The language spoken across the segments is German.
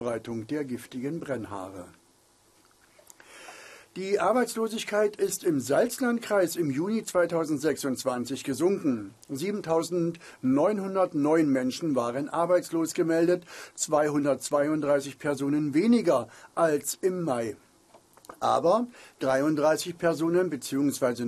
Verbreitung der giftigen Brennhaare. Die Arbeitslosigkeit ist im Salzlandkreis im Juni 2026 gesunken. 7.909 Menschen waren arbeitslos gemeldet, 232 Personen weniger als im Mai. Aber 33 Personen bzw.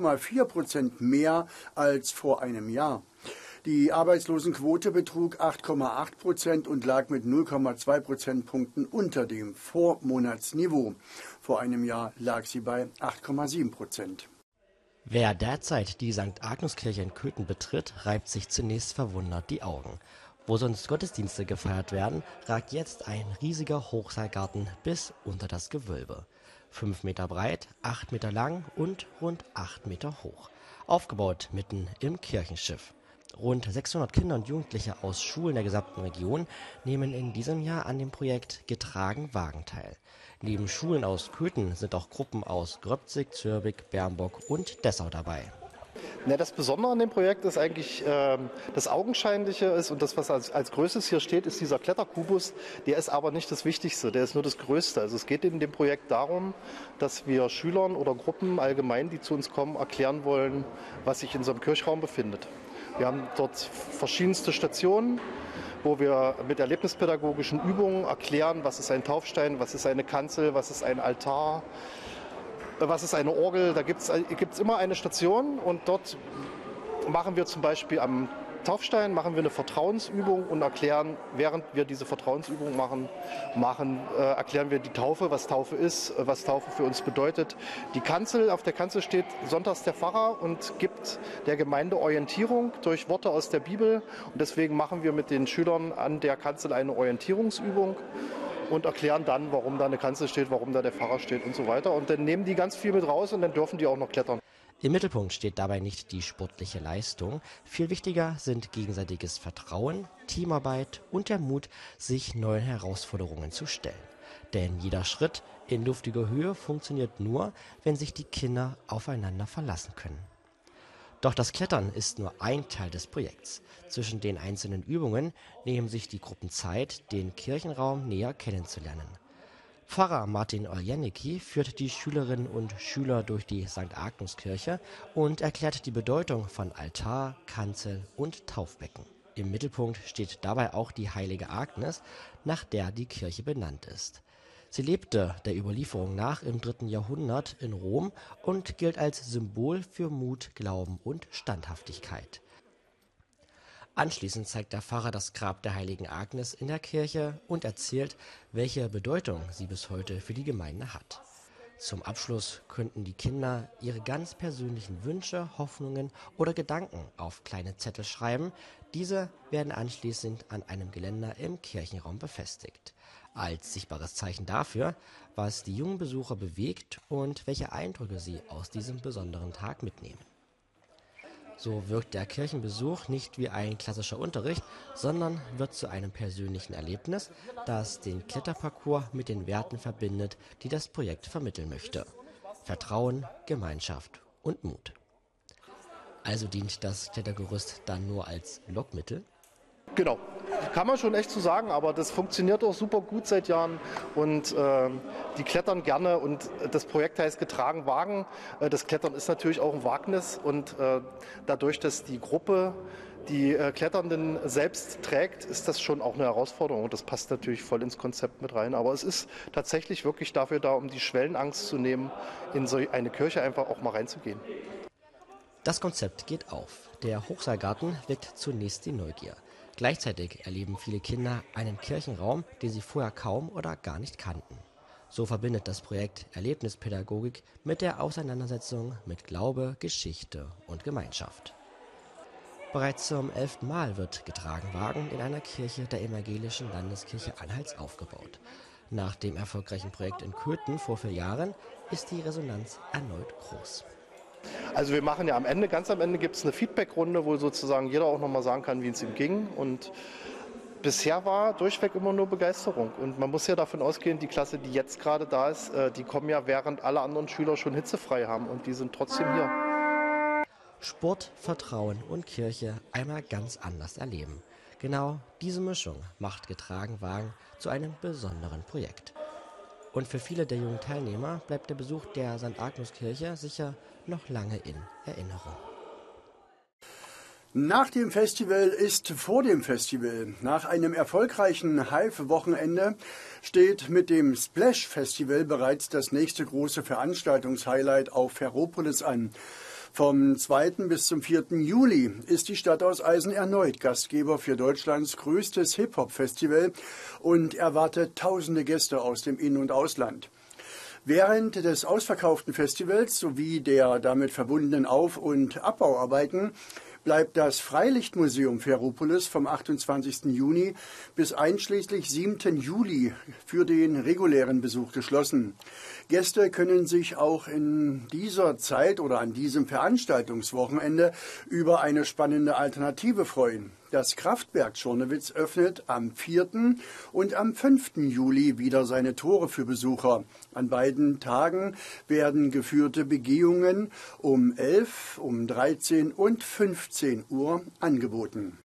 0,4% mehr als vor einem Jahr. Die Arbeitslosenquote betrug 8,8% und lag mit 0,2 Prozentpunkten unter dem Vormonatsniveau. Vor einem Jahr lag sie bei 8,7%. Wer derzeit die St. Agnes-Kirche in Köthen betritt, reibt sich zunächst verwundert die Augen. Wo sonst Gottesdienste gefeiert werden, ragt jetzt ein riesiger Hochseilgarten bis unter das Gewölbe. 5 Meter breit, 8 Meter lang und rund 8 Meter hoch. Aufgebaut mitten im Kirchenschiff. Rund 600 Kinder und Jugendliche aus Schulen der gesamten Region nehmen in diesem Jahr an dem Projekt Getragen Wagen teil. Neben Schulen aus Köthen sind auch Gruppen aus Gröbzig, Zürbig, Bernburg und Dessau dabei. Das Besondere an dem Projekt ist eigentlich, das Augenscheinliche ist und das, was als Größtes hier steht, ist dieser Kletterkubus. Der ist aber nicht das Wichtigste, der ist nur das Größte. Also es geht in dem Projekt darum, dass wir Schülern oder Gruppen allgemein, die zu uns kommen, erklären wollen, was sich in so einem Kirchraum befindet. Wir haben dort verschiedenste Stationen, wo wir mit erlebnispädagogischen Übungen erklären, was ist ein Taufstein, was ist eine Kanzel, was ist ein Altar, was ist eine Orgel. Da gibt es immer eine Station und dort machen wir zum Beispiel am Taufstein eine Vertrauensübung und erklären, während wir diese Vertrauensübung machen, erklären wir die Taufe, was Taufe ist, was Taufe für uns bedeutet. Die Kanzel, auf der Kanzel steht sonntags der Pfarrer und gibt der Gemeinde Orientierung durch Worte aus der Bibel. Und deswegen machen wir mit den Schülern an der Kanzel eine Orientierungsübung und erklären dann, warum da eine Kanzel steht, warum da der Pfarrer steht und so weiter. Und dann nehmen die ganz viel mit raus und dann dürfen die auch noch klettern. Im Mittelpunkt steht dabei nicht die sportliche Leistung. Viel wichtiger sind gegenseitiges Vertrauen, Teamarbeit und der Mut, sich neuen Herausforderungen zu stellen. Denn jeder Schritt in luftiger Höhe funktioniert nur, wenn sich die Kinder aufeinander verlassen können. Doch das Klettern ist nur ein Teil des Projekts. Zwischen den einzelnen Übungen nehmen sich die Gruppen Zeit, den Kirchenraum näher kennenzulernen. Pfarrer Martin Oljanicki führt die Schülerinnen und Schüler durch die St. Agnes-Kirche und erklärt die Bedeutung von Altar, Kanzel und Taufbecken. Im Mittelpunkt steht dabei auch die heilige Agnes, nach der die Kirche benannt ist. Sie lebte der Überlieferung nach im 3. Jahrhundert in Rom und gilt als Symbol für Mut, Glauben und Standhaftigkeit. Anschließend zeigt der Pfarrer das Grab der heiligen Agnes in der Kirche und erzählt, welche Bedeutung sie bis heute für die Gemeinde hat. Zum Abschluss könnten die Kinder ihre ganz persönlichen Wünsche, Hoffnungen oder Gedanken auf kleine Zettel schreiben. Diese werden anschließend an einem Geländer im Kirchenraum befestigt. Als sichtbares Zeichen dafür, was die jungen Besucher bewegt und welche Eindrücke sie aus diesem besonderen Tag mitnehmen. So wirkt der Kirchenbesuch nicht wie ein klassischer Unterricht, sondern wird zu einem persönlichen Erlebnis, das den Kletterparcours mit den Werten verbindet, die das Projekt vermitteln möchte. Vertrauen, Gemeinschaft und Mut. Also dient das Klettergerüst dann nur als Lockmittel? Genau, kann man schon echt so sagen, aber das funktioniert auch super gut seit Jahren und die klettern gerne und das Projekt heißt Getragen Wagen. Das Klettern ist natürlich auch ein Wagnis und dadurch, dass die Gruppe die Kletternden selbst trägt, ist das schon auch eine Herausforderung und das passt natürlich voll ins Konzept mit rein. Aber es ist tatsächlich wirklich dafür da, um die Schwellenangst zu nehmen, in so eine Kirche einfach auch mal reinzugehen. Das Konzept geht auf. Der Hochseilgarten weckt zunächst die Neugier. Gleichzeitig erleben viele Kinder einen Kirchenraum, den sie vorher kaum oder gar nicht kannten. So verbindet das Projekt Erlebnispädagogik mit der Auseinandersetzung mit Glaube, Geschichte und Gemeinschaft. Bereits zum 11. Mal wird Getragen Wagen in einer Kirche der Evangelischen Landeskirche Anhalts aufgebaut. Nach dem erfolgreichen Projekt in Köthen vor 4 Jahren ist die Resonanz erneut groß. Also wir machen ja ganz am Ende gibt es eine Feedback-Runde, wo sozusagen jeder auch nochmal sagen kann, wie es ihm ging. Und bisher war durchweg immer nur Begeisterung. Und man muss ja davon ausgehen, die Klasse, die jetzt gerade da ist, die kommen ja, während alle anderen Schüler schon hitzefrei haben. Und die sind trotzdem hier. Sport, Vertrauen und Kirche einmal ganz anders erleben. Genau diese Mischung macht Getragenwagen zu einem besonderen Projekt. Und für viele der jungen Teilnehmer bleibt der Besuch der St. Agnes-Kirche sicher noch lange in Erinnerung. Nach dem Festival ist vor dem Festival. Nach einem erfolgreichen Hive-Wochenende steht mit dem Splash Festival bereits das nächste große Veranstaltungshighlight auf Ferropolis an. Vom 2. bis zum 4. Juli ist die Stadt aus Eisen erneut Gastgeber für Deutschlands größtes Hip-Hop-Festival und erwartet tausende Gäste aus dem In- und Ausland. Während des ausverkauften Festivals sowie der damit verbundenen Auf- und Abbauarbeiten bleibt das Freilichtmuseum Ferropolis vom 28. Juni bis einschließlich 7. Juli für den regulären Besuch geschlossen. Gäste können sich auch in dieser Zeit oder an diesem Veranstaltungswochenende über eine spannende Alternative freuen. Das Kraftwerk Schornewitz öffnet am 4. und am 5. Juli wieder seine Tore für Besucher. An beiden Tagen werden geführte Begehungen um 11, um 13 und 15 Uhr angeboten.